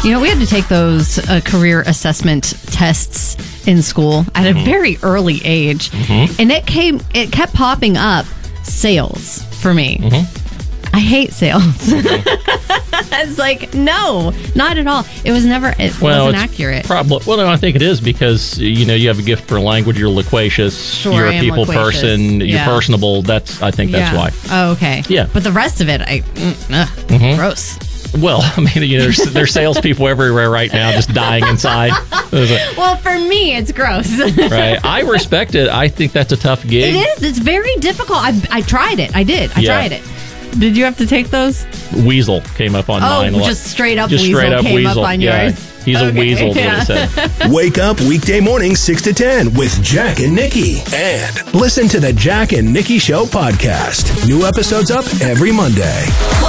You know, we had to take those career assessment tests in school at a very early age. And it kept popping up sales for me. I hate sales. It's like, no, not at all. It was never, wasn't accurate. Well, no, I think it is because, you have a gift for language. You're loquacious. Sure, you're a I am people loquacious. person. You're personable. I think that's why. Oh, okay. Yeah. But the rest of it, gross. Well, I mean, there's salespeople everywhere right now just dying inside. Well, for me, it's gross. Right. I respect it. I think that's a tough gig. It is. It's very difficult. I tried it. I did. I tried it. Did you have to take those? Weasel came up on mine. Just straight up weasel came up on yours. He's a weasel, is what it said. Wake up weekday mornings 6 to 10 with Jack and Nikki. And listen to the Jack and Nikki Show podcast. New episodes up every Monday.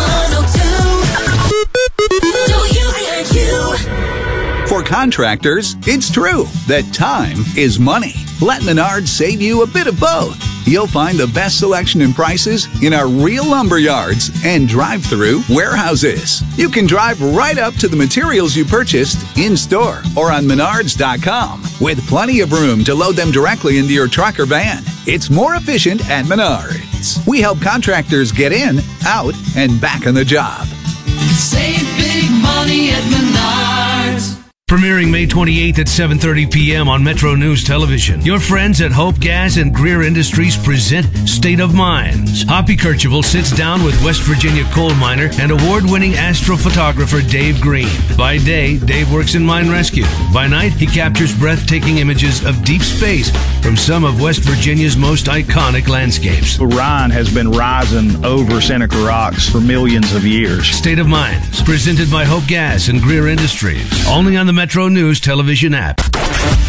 102 WNQ. For contractors, it's true that time is money. Let Menards save you a bit of both. You'll find the best selection and prices in our real lumber yards and drive-through warehouses. You can drive right up to the materials you purchased in-store or on Menards.com with plenty of room to load them directly into your truck or van. It's more efficient at Menards. We help contractors get in, out, and back on the job. Save big money at Menards. Premiering May 28th at 7:30 p.m. on Metro News Television. Your friends at Hope Gas and Greer Industries present State of Mines. Hoppy Kercheval sits down with West Virginia coal miner and award-winning astrophotographer Dave Green. By day, Dave works in mine rescue. By night, he captures breathtaking images of deep space from some of West Virginia's most iconic landscapes. Orion has been rising over Seneca Rocks for millions of years. State of Mines, presented by Hope Gas and Greer Industries. Only on the Metro News Television app.